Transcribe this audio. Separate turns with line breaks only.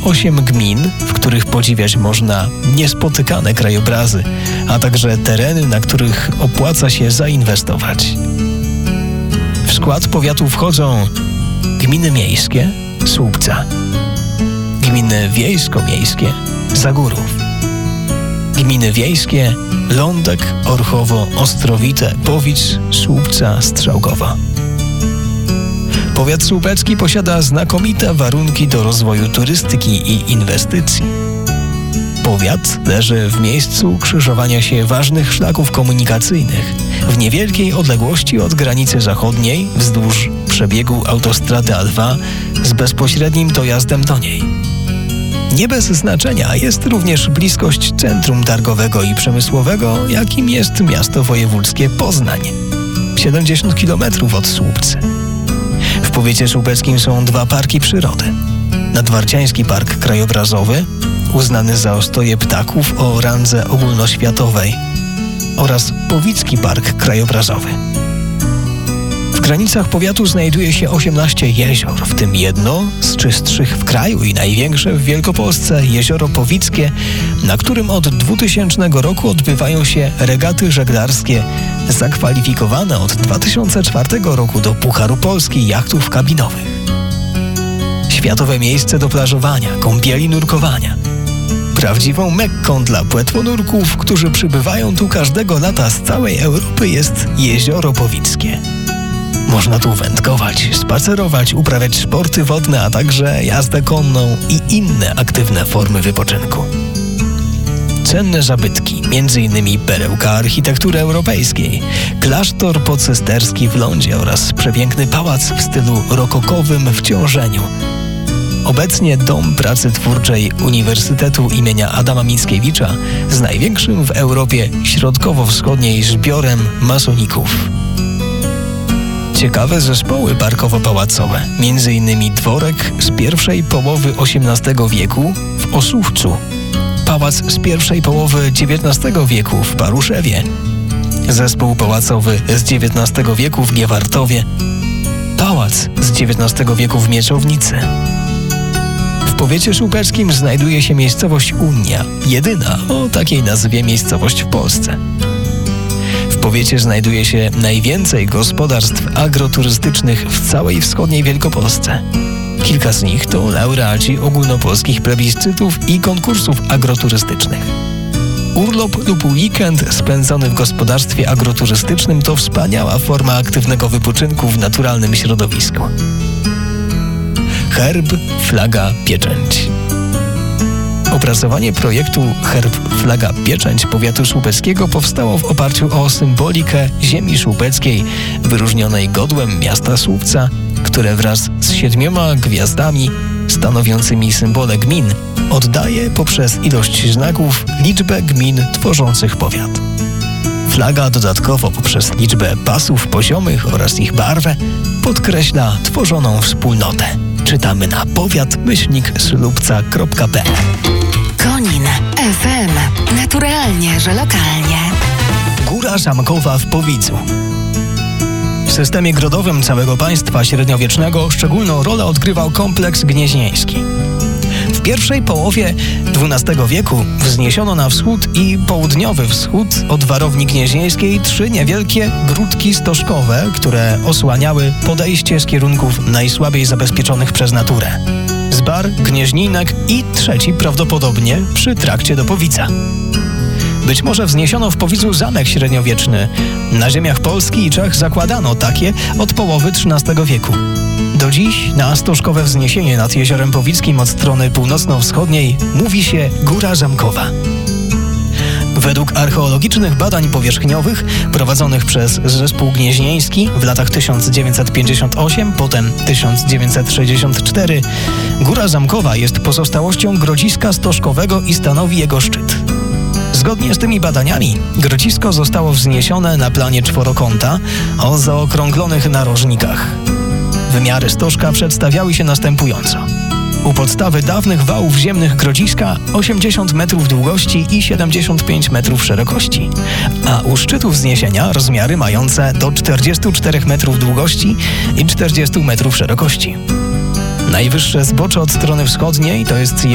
8 gmin, w których podziwiać można niespotykane krajobrazy, a także tereny, na których opłaca się zainwestować. W skład powiatu wchodzą gminy miejskie Słupca, gminy wiejsko-miejskie Zagórów, gminy wiejskie Lądek, Orchowo, Ostrowite, Powidz, Słupca, Strzałkowo. Powiat słupecki posiada znakomite warunki do rozwoju turystyki i inwestycji. Powiat leży w miejscu krzyżowania się ważnych szlaków komunikacyjnych, w niewielkiej odległości od granicy zachodniej, wzdłuż przebiegu autostrady A2 z bezpośrednim dojazdem do niej. Nie bez znaczenia jest również bliskość centrum targowego i przemysłowego, jakim jest miasto wojewódzkie Poznań, 70 km od Słupcy. W powiecie słupeckim są 2 parki przyrody. Nadwarciański Park Krajobrazowy, uznany za ostoje ptaków o randze ogólnoświatowej, oraz Powicki Park Krajobrazowy. W granicach powiatu znajduje się 18 jezior, w tym jedno z czystszych w kraju i największe w Wielkopolsce, jezioro Powickie, na którym od 2000 roku odbywają się regaty żeglarskie zakwalifikowane od 2004 roku do Pucharu Polski jachtów kabinowych. Światowe miejsce do plażowania, kąpieli, nurkowania. Prawdziwą Mekką dla płetwonurków, którzy przybywają tu każdego lata z całej Europy, jest jezioro Powickie. Można tu wędkować, spacerować, uprawiać sporty wodne, a także jazdę konną i inne aktywne formy wypoczynku. Cenne zabytki, m.in. perełka architektury europejskiej, klasztor pocysterski w Lądzie oraz przepiękny pałac w stylu rokokowym w Ciążeniu. Obecnie Dom Pracy Twórczej Uniwersytetu imienia Adama Mickiewicza z największym w Europie środkowo-wschodniej zbiorem masoników. Ciekawe zespoły parkowo-pałacowe, m.in. dworek z pierwszej połowy XVIII wieku w Osuchcu, pałac z pierwszej połowy XIX wieku w Paruszewie, zespół pałacowy z XIX wieku w Giewartowie, pałac z XIX wieku w Mieczownicy. W powiecie słupeckim znajduje się miejscowość Unia, jedyna o takiej nazwie miejscowość w Polsce. W powiecie znajduje się najwięcej gospodarstw agroturystycznych w całej wschodniej Wielkopolsce. Kilka z nich to laureaci ogólnopolskich plebiscytów i konkursów agroturystycznych. Urlop lub weekend spędzony w gospodarstwie agroturystycznym to wspaniała forma aktywnego wypoczynku w naturalnym środowisku. Herb, flaga, pieczęć. Opracowanie projektu Herb, flaga, pieczęć powiatu słupeckiego powstało w oparciu o symbolikę ziemi słupeckiej, wyróżnionej godłem miasta Słupca, które wraz z 7 gwiazdami stanowiącymi symbole gmin oddaje poprzez ilość znaków liczbę gmin tworzących powiat. Flaga dodatkowo poprzez liczbę pasów poziomych oraz ich barwę podkreśla tworzoną wspólnotę. Czytamy na powiat-słupca.pl.
Konin FM. Naturalnie, że lokalnie.
Góra Zamkowa w Powidzu. W systemie grodowym całego państwa średniowiecznego szczególną rolę odgrywał kompleks gnieźnieński. W pierwszej połowie XII wieku wzniesiono na wschód i południowy wschód od warowni gnieźnieńskiej 3 niewielkie gródki stożkowe, które osłaniały podejście z kierunków najsłabiej zabezpieczonych przez naturę. Zbar, Gnieźninek i trzeci prawdopodobnie przy trakcie do Powidza. Być może wzniesiono w Powidzu zamek średniowieczny. Na ziemiach Polski i Czech zakładano takie od połowy XIII wieku. Do dziś na stożkowe wzniesienie nad jeziorem Powickim od strony północno-wschodniej mówi się Góra Zamkowa. Według archeologicznych badań powierzchniowych prowadzonych przez Zespół Gnieźnieński w latach 1958, potem 1964, Góra Zamkowa jest pozostałością grodziska stożkowego i stanowi jego szczyt. Zgodnie z tymi badaniami grodzisko zostało wzniesione na planie czworokąta o zaokrąglonych narożnikach. Wymiary stożka przedstawiały się następująco. U podstawy dawnych wałów ziemnych grodziska 80 metrów długości i 75 metrów szerokości, a u szczytu wzniesienia rozmiary mające do 44 metrów długości i 40 metrów szerokości. Najwyższe zbocze od strony wschodniej to jest